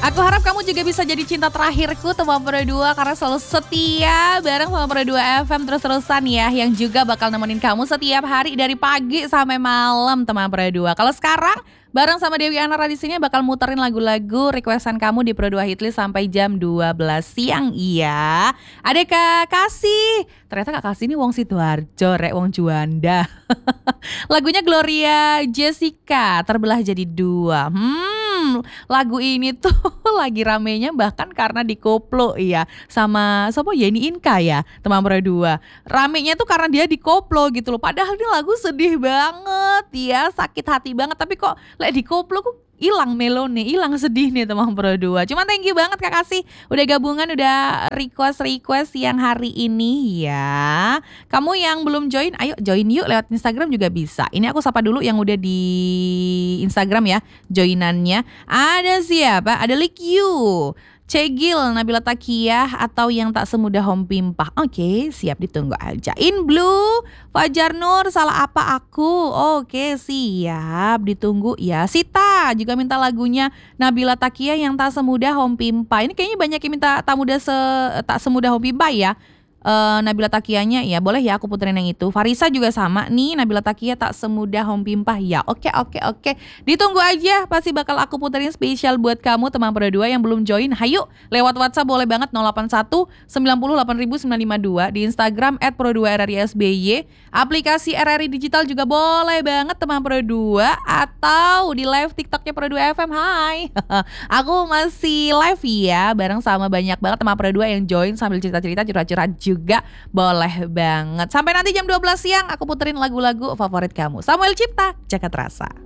Aku harap kamu juga bisa jadi cinta terakhirku teman Pro 2 karena selalu setia bareng sama Pro 2 FM terus-terusan ya, yang juga bakal nemenin kamu setiap hari dari pagi sampai malam teman Pro 2. Kalau sekarang bareng sama Dewi Anara di sini bakal muterin lagu-lagu requestan kamu di Pro 2 Hitlist sampai jam 12 siang iya. Ada Kak Kasih. Ternyata Kak Kasih ini wong Sidoarjo, rek wong Juanda. Lagunya Gloria Jessica, Terbelah Jadi Dua. Lagu ini tuh lagi ramenya bahkan karena dikoplo ya sama siapa Yeni Inka ya teman Pro 2. Ramenya tuh karena dia dikoplo gitu loh. Padahal ini lagu sedih banget ya, sakit hati banget, tapi kok lek dikoplo kok hilang melone, hilang sedih nih teman Pro 2. Cuma thank you banget Kak Kasih udah gabungan, udah request yang hari ini ya. Kamu yang belum join, ayo join yuk lewat Instagram juga bisa. Ini aku sapa dulu yang udah di Instagram ya, joinannya. Ada siapa? Ada Likyu, Cegil, Nabila Takiyah, atau yang tak semudah Hom Pimpah. Oke, siap, ditunggu aja. In Blue, Fajar Nur, salah apa aku? Oke, siap, ditunggu ya. Sita juga minta lagunya Nabila Takiyah yang tak semudah Hom Pimpah. Ini kayaknya banyak yang minta tak semudah Hom Pimpah ya. Nabila Takiyahnya ya boleh ya aku puterin yang itu. Farisa juga sama nih, Nabila Takiyah Tak Semudah Hom Pimpah ya. Oke. Ditunggu aja, pasti bakal aku puterin spesial buat kamu teman Pro 2 yang belum join. Hayu lewat WhatsApp boleh banget 081 90 952, di Instagram @pro2rrisby, aplikasi RRI Digital juga boleh banget teman Pro 2, atau di live TikToknya Pro 2 FM. Hai. Aku masih live ya bareng sama banyak banget teman Pro 2 yang join sambil cerita-cerita curhat-curhat juga boleh banget. Sampai nanti jam 12 siang aku puterin lagu-lagu favorit kamu. Samuel Cipta, Jakarta Rasa.